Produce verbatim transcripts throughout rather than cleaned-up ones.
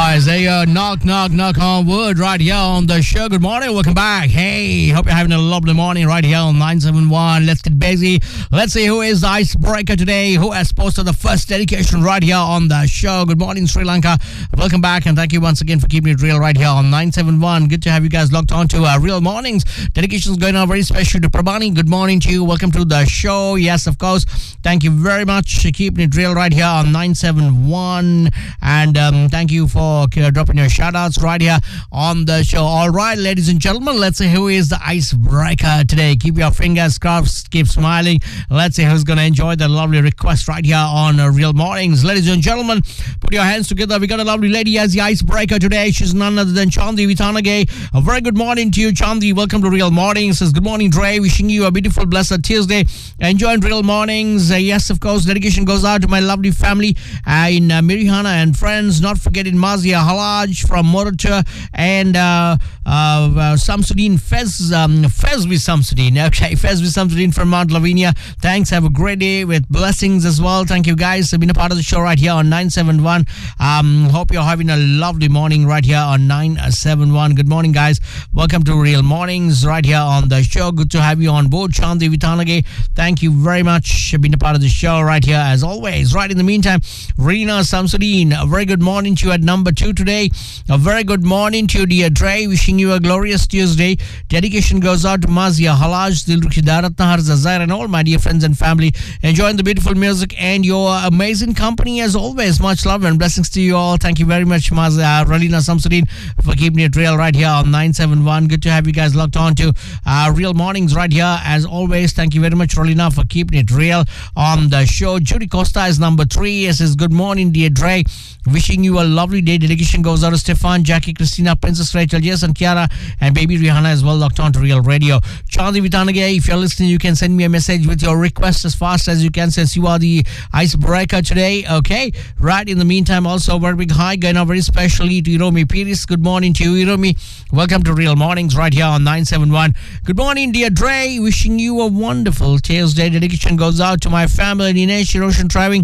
guys. There you go. Knock, knock, knock on wood right here on the show. Good morning. Welcome back. Hey, hope you're having a lovely morning right here on nine seven one. Let's get busy. Let's see who is the icebreaker today, who has posted the first dedication right here on the show. Good morning, Sri Lanka. Welcome back, and thank you once again for keeping it real right here on nine seven one. Good to have you guys locked on to uh, Real Mornings. Dedications going on very special to Prabhani. Good morning to you. Welcome to the show. Yes, of course. Thank you very much for keeping it real right here on nine seven one. And um, thank you for uh, dropping your shout outs right here on the show. All right, ladies and gentlemen, let's see who is the icebreaker today. Keep your fingers crossed, keep smiling. Let's see who's going to enjoy the lovely request right here on uh, Real Mornings. Ladies and gentlemen, put your hands together. We got a lovely lady as the icebreaker today. She's none other than Chandi Vitanage. A very good morning to you, Chandi. Welcome to Real Mornings. Says good morning, Dre. Wishing you a beautiful, blessed Tuesday. Enjoying Real Mornings. Uh, yes, of course, dedication goes out to my lovely family uh, in uh, Mirihana and friends. Not forgetting Mazia Halaj from Morata and uh, uh, uh, Samsudin Fez, um, Fez with Samsudin. Okay, Fez with Samsudin from Mount Lavinia. Thanks. Have a great day with blessings as well. Thank you guys for being a part of the show right here on nine seven one. Um, hope you're having a lovely morning right here on nine seven one. Good morning, guys. Welcome to Real Mornings right here on the show. Good to have you on board, Chandi Vitanage. Thank you very much for being a part of the show right here as always. Right in the meantime, Reena Samsudin, a very good morning to you at number two today. A very good morning to you, dear Dre. Wishing you a glorious Tuesday. Dedication goes out to Mazia Halaj, Dilrukhi Daratnahar Zazair, and all my dear friends and family. Enjoying the beautiful music and your amazing company as always. Much love and blessings to you all. Thank you very much, Mazia Ralina Samsudin, for keeping it real right here on nine seven one. Good to have you guys locked on to uh, Real Mornings right here as always. Thank you very much, Rolina, for keeping it real on the show. Judy Costa is number three. It says good morning, dear Dre. Wishing you a lovely day. Dedication goes out to Stefan, Jackie, Christina, Princess Rachel, Jason, Kiara, and baby Rihanna as well, locked on to Real Radio. Chandi Vitanage, if you're listening, you can send me a message with your request as fast as you can, since you are the icebreaker today. Okay, right. In the meantime, also a very big hi going on very specially to Iromi Piris. Good morning to you, Iromi. Welcome to Real Mornings right here on nine seven one. Good morning, dear Dre. Wishing you a wonderful Tuesday. Dedication goes out to my family, Ninesh, Roshan Driving,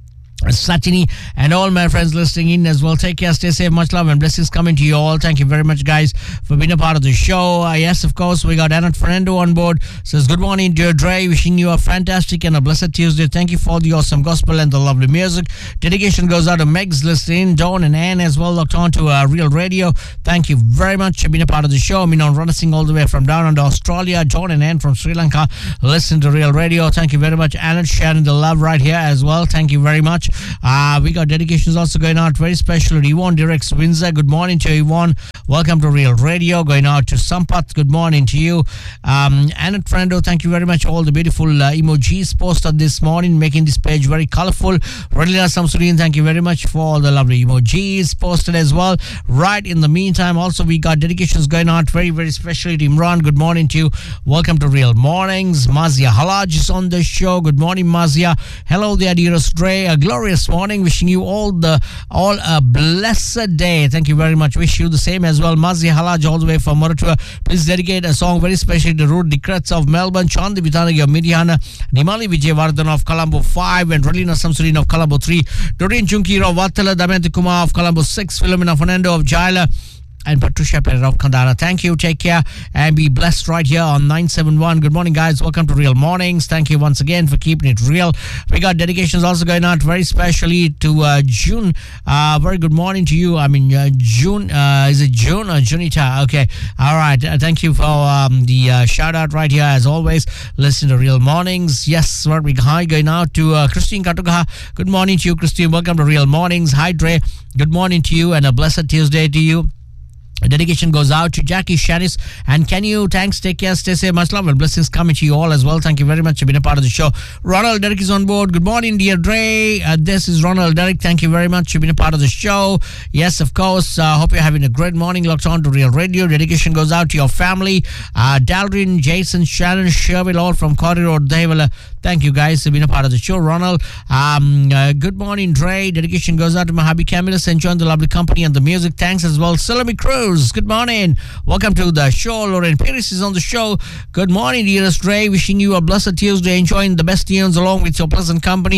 Satini, and all my friends listening in as well. Take care, stay safe, much love and blessings coming to you all. Thank you very much, guys, for being a part of the show. Uh, yes, of course, we got Annette Fernando on board. Says good morning, dear Dre. Wishing you a fantastic and a blessed Tuesday. Thank you for the awesome gospel and the lovely music. Dedication goes out to Meg's listening, Dawn and Anne as well, locked on to uh, Real Radio. Thank you very much for being a part of the show. I mean, on Running all the way from down under Australia. Dawn and Anne from Sri Lanka listen to Real Radio. Thank you very much, Annette, sharing the love right here as well. Thank you very much. Uh, we got dedications also going out very special to Yvonne Directs Windsor. Good morning to Yvonne. Welcome to Real Radio. Going out to Sampath. Good morning to you. Um, Annette Frendo, thank you very much. All the beautiful uh, emojis posted this morning, making this page very colorful. Radila Samsudin, thank you very much for all the lovely emojis posted as well. Right in the meantime, also we got dedications going out very, very specially to Imran. Good morning to you. Welcome to Real Mornings. Mazia Halaj is on the show. Good morning, Mazia. Hello there, dearest Dre. A glorious morning. Wishing you all the all a blessed day. Thank you very much. Wish you the same as well. Mazia Halaj all the way from Moratua. Please dedicate a song very special to Ruth Dikrets of Melbourne, Chandi Vitanagi of Midiana, Nimali Vijayvardhan of Colombo five, and Rolina Samsudin of Colombo three, Doreen Chunkir of Vatala, Damayanti Kumar of Colombo six, Philomena Fernando of Jaila, and Patricia Pereira of Kandara. Thank you. Take care and be blessed right here on nine seven one. Good morning, guys. Welcome to Real Mornings. Thank you once again for keeping it real. We got dedications also going out very specially to uh, June. Uh, very good morning to you. I mean, uh, June. Uh, is it June or Junita? Okay. All right. Uh, thank you for um, the uh, shout out right here as always. Listen to Real Mornings. Yes, very big hi going out to uh, Christine Katugaha. Good morning to you, Christine. Welcome to Real Mornings. Hi, Dre. Good morning to you and a blessed Tuesday to you. A dedication goes out to Jackie Shanice and can you thanks, take care, stay safe, much love and blessings coming to you all as well. Thank you very much for being a part of the show. Ronald Derrick is on board. Good morning, dear Dre. Uh, this is Ronald Derrick. Thank you very much for being a part of the show. Yes, of course. I uh, hope you're having a great morning. Locked on to Real Radio. Dedication goes out to your family. Uh, Dalrin, Jason, Sharon, Sherville, all from Corridor Road, Devala. Thank you guys for being a part of the show, Ronald. Um, uh, good morning, Dre. Dedication goes out to my hubby Camillus, enjoying the lovely company and the music. Thanks as well. Salome Cruz, good morning. Welcome to the show. Lauren Pierce is on the show. Good morning, dearest Dre. Wishing you a blessed Tuesday, enjoying the best tunes along with your pleasant company.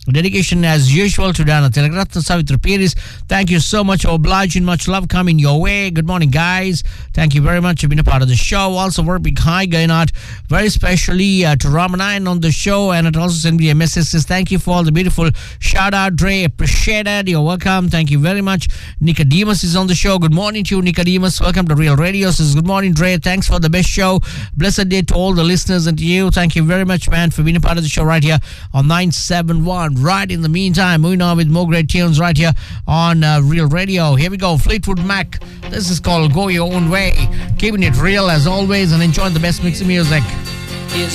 Dedication as usual to Dana Tilakratna Savitra Piris. Thank you so much. Obliging, much love coming your way. Good morning, guys. Thank you very much for being a part of the show. Also, very big hi going out very specially uh, to Ramanayan on the show, and it also sent me a message. Says thank you for all the beautiful shout out, Dre. Appreciate it. You're welcome. Thank you very much. Nicodemus is on the show. Good morning to you, Nicodemus. Welcome to Real Radio. Says good morning, Dre. Thanks for the best show. Blessed day to all the listeners and to you. Thank you very much, man, for being a part of the show right here on nine seven one. Right in the meantime, moving on with more great tunes right here on uh, Real Radio. Here we go, Fleetwood Mac. This is called Go Your Own Way. Keeping it real as always and enjoying the best mix of music.